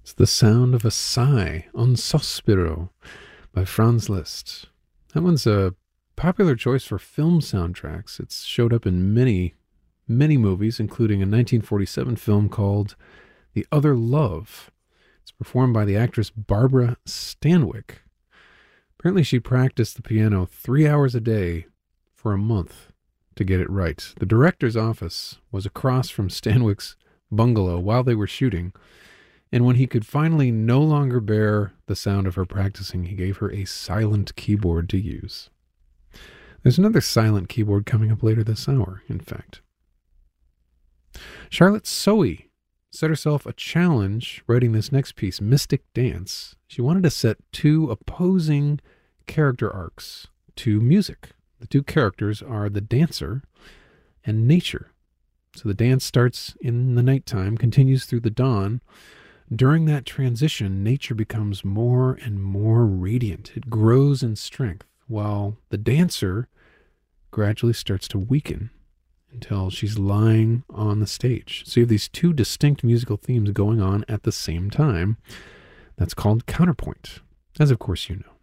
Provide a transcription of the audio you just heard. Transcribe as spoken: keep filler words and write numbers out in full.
It's The Sound of a Sigh, Un Sospiro, by Franz Liszt. That one's a popular choice for film soundtracks. It's showed up in many, many movies, including a nineteen forty-seven film called The Other Love. It's performed by the actress Barbara Stanwyck. Apparently she practiced the piano three hours a day for a month to get it right. The director's office was across from Stanwyck's bungalow while they were shooting, and when he could finally no longer bear the sound of her practicing, he gave her a silent keyboard to use. There's another silent keyboard coming up later this hour, in fact. Charlotte Soey set herself a challenge writing this next piece, Mystic Dance. She wanted to set two opposing character arcs to music. The two characters are the dancer and nature. So the dance starts in the nighttime, continues through the dawn. During that transition, nature becomes more and more radiant. It grows in strength, while the dancer gradually starts to weaken until she's lying on the stage. So you have these two distinct musical themes going on at the same time. That's called counterpoint, as of course you know.